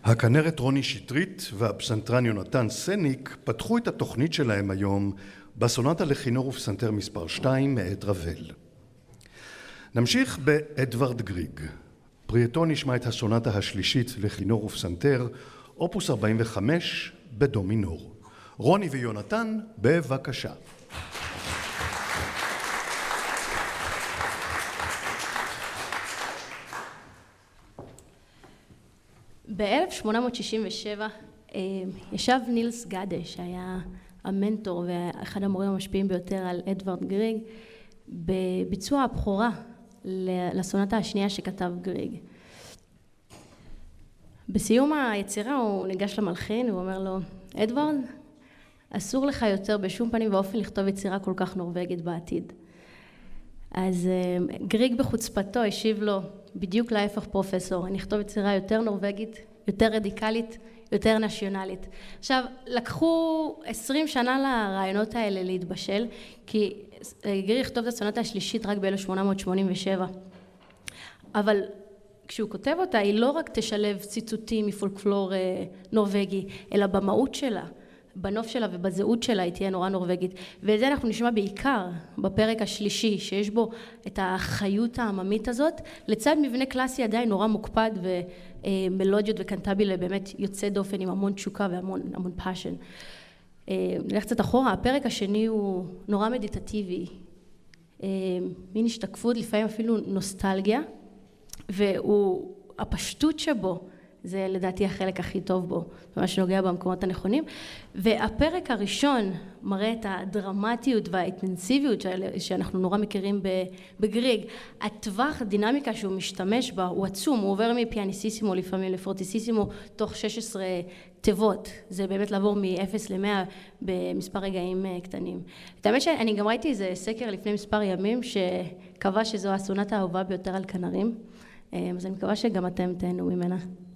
הכנרת רוני שטרית והפסנתרן יונתן סניק פתחו את התוכנית שלהם היום בסונטה לכינור ופסנתר מספר 2 מאת רבל. נמשיך באדוארד גריג. פרי נשמע את הסונטה השלישית לכינור ופסנתר, אופוס 45 בדו מינור. רוני ויונתן, בבקשה. ב-1867 ישב נילס גאדה, שהיה המנטור ואחד המורים המשפיעים ביותר על אדוארד גריג, בביצוע הבכורה לסונטה השנייה שכתב גריג. בסיום היצירה הוא ניגש למלחין, הוא אומר לו, אדוארד, אסור לך יותר בשום פנים ואופן לכתוב יצירה כל כך נורווגית בעתיד. אז גריג בחוצפתו השיב לו, בדיוק להפך פרופסור, אני אכתוב יצירה יותר נורווגית, יותר רדיקלית, יותר נשיונלית. עכשיו, לקחו 20 שנה לרעיונות האלה להתבשל, כי גריג כתוב את הסונטה השלישית רק ב-1887. אבל כשהוא כותב אותה, היא לא רק תשלב ציטוטים מפולקלור נורווגי, אלא במהות שלה, בנוף שלה ובזהות שלה היא תהיה נורא נורווגית. ואת זה אנחנו נשמע בעיקר בפרק השלישי, שיש בו את החיות העממית הזאת, לצד מבנה קלאסי עדיין נורא מוקפד ומלודיות וקנטבילה באמת יוצא דופן עם המון תשוקה והמון פאשן. נלך קצת אחורה, הפרק השני הוא נורא מדיטטיבי, מין השתקפות, לפעמים אפילו נוסטלגיה, והפשטות שבו, זה לדעתי החלק הכי טוב בו, ממש נוגע במקומות הנכונים. והפרק הראשון מראה את הדרמטיות והאינטנסיביות שאנחנו נורא מכירים בגריג. הטווח, הדינמיקה שהוא משתמש בה, הוא עצום, הוא עובר מפיאניסיסימו לפעמים לפורטיסיסימו תוך 16 תיבות. זה באמת לעבור מ-0 ל-100 במספר רגעים קטנים. את האמת שאני גם ראיתי איזה סקר לפני מספר ימים שקבע שזו הסונטה האהובה ביותר על כנרים. אז אני מקווה שגם אתם תהנו ממנה.